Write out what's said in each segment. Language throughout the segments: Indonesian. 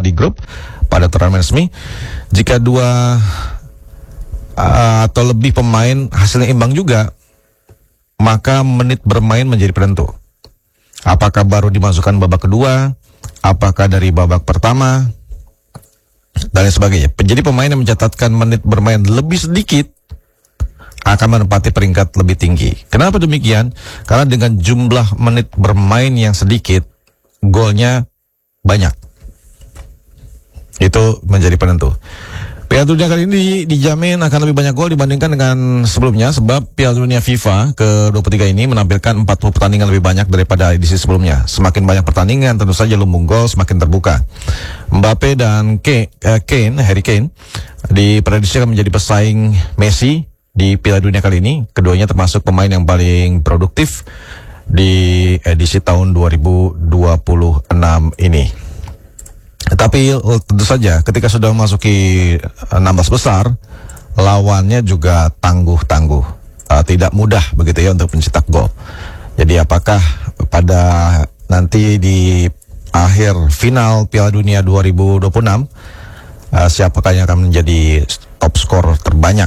di grup pada turnamen resmi. Jika dua atau lebih pemain hasilnya imbang juga, maka menit bermain menjadi penentu. Apakah baru dimasukkan babak kedua, apakah dari babak pertama, dan lain sebagainya. Jadi pemain yang mencatatkan menit bermain lebih sedikit akan menempati peringkat lebih tinggi. Kenapa demikian? Karena dengan jumlah menit bermain yang sedikit, golnya banyak. Itu menjadi penentu. Piala Dunia kali ini dijamin akan lebih banyak gol dibandingkan dengan sebelumnya, sebab Piala Dunia FIFA ke-23 ini menampilkan 40 pertandingan lebih banyak daripada edisi sebelumnya. Semakin banyak pertandingan, tentu saja lumbung gol semakin terbuka. Mbappe dan Harry Kane diprediksi akan menjadi pesaing Messi di Piala Dunia kali ini. Keduanya termasuk pemain yang paling produktif di edisi tahun 2026 ini. Tapi tentu saja ketika sudah memasuki 16 besar, lawannya juga tangguh-tangguh, tidak mudah begitu ya untuk mencetak gol. Jadi apakah pada nanti di akhir final Piala Dunia 2026 siapakah yang akan menjadi top skor terbanyak?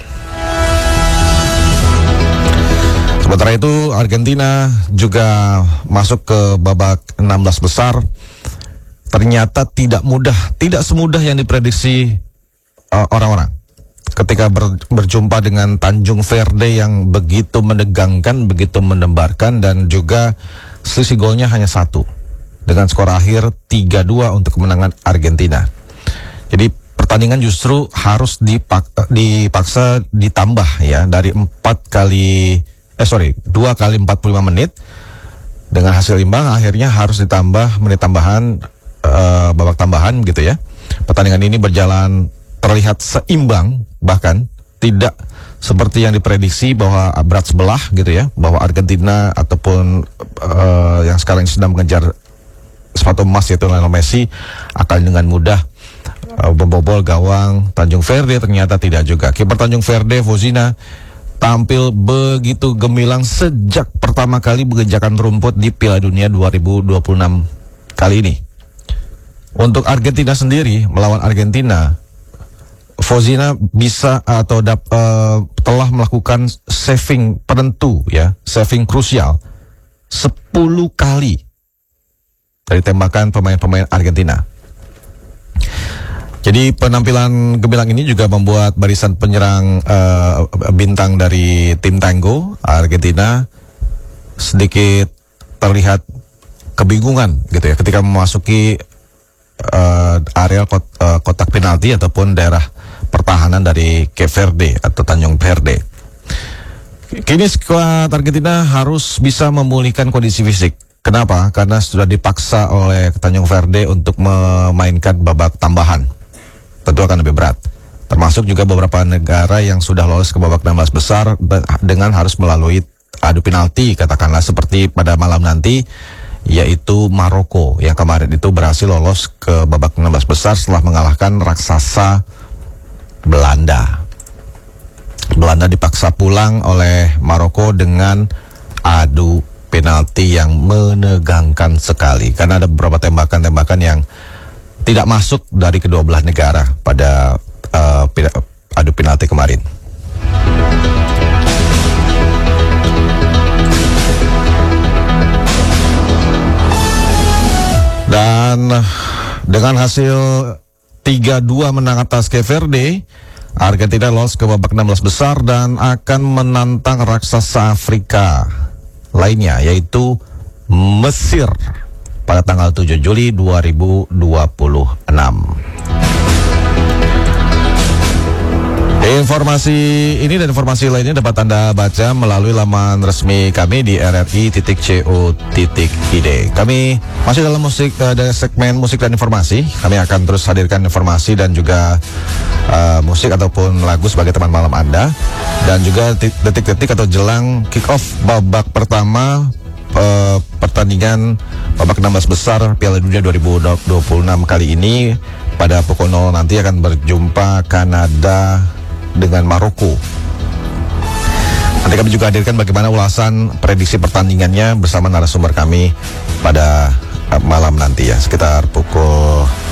Sementara itu Argentina juga masuk ke babak 16 besar. Ternyata tidak semudah yang diprediksi orang-orang. Ketika berjumpa dengan Tanjung Verde yang begitu menegangkan, begitu mendebarkan, dan juga selisih golnya hanya 1. Dengan skor akhir 3-2 untuk kemenangan Argentina. Jadi pertandingan justru harus dipaksa ditambah ya, dari 2 kali 45 menit. Dengan hasil imbang akhirnya harus ditambah menit tambahan, babak tambahan gitu ya. Pertandingan ini berjalan terlihat seimbang, bahkan tidak seperti yang diprediksi bahwa berat sebelah gitu ya, bahwa Argentina ataupun yang sekarang sedang mengejar sepatu emas yaitu Lionel Messi akan dengan mudah membobol gawang Tanjung Verde. Ternyata tidak juga. Kiper Tanjung Verde, Fozina, tampil begitu gemilang sejak pertama kali menginjakan rumput di Piala Dunia 2026 kali ini. Untuk Argentina sendiri, melawan Argentina, Fozina bisa atau telah melakukan saving penentu ya, saving krusial 10 kali dari tembakan pemain-pemain Argentina. Jadi penampilan gemilang ini juga membuat barisan penyerang bintang dari tim Tango Argentina sedikit terlihat kebingungan gitu ya ketika memasuki area kotak penalti ataupun daerah pertahanan dari Cape Verde atau Tanjung Verde. Kini skuad Argentina harus bisa memulihkan kondisi fisik. Kenapa? Karena sudah dipaksa oleh Tanjung Verde untuk memainkan babak tambahan. Tentu akan lebih berat. Termasuk juga beberapa negara yang sudah lolos ke babak 16 besar dengan harus melalui adu penalti, katakanlah seperti pada malam nanti, yaitu Maroko yang kemarin itu berhasil lolos ke babak 16 besar setelah mengalahkan raksasa Belanda. Belanda dipaksa pulang oleh Maroko dengan adu penalti yang menegangkan sekali karena ada beberapa tembakan-tembakan yang tidak masuk dari kedua belah negara pada adu penalti kemarin. Dan dengan hasil 3-2 menang atas Cape Verde, Argentina lolos ke babak 16 besar dan akan menantang raksasa Afrika lainnya yaitu Mesir pada tanggal 7 Juli 2026. Informasi ini dan informasi lainnya dapat Anda baca melalui laman resmi kami di rri.co.id. Kami masih dalam segmen musik dan informasi. Kami akan terus hadirkan informasi dan juga musik ataupun lagu sebagai teman malam Anda. Dan juga detik-detik atau jelang kick off babak pertama pertandingan babak 16 besar Piala Dunia 2026 kali ini. Pada pukul 0 nanti akan berjumpa Kanada dengan Maroko. Nanti kami juga hadirkan bagaimana ulasan prediksi pertandingannya bersama narasumber kami pada malam nanti ya, sekitar pukul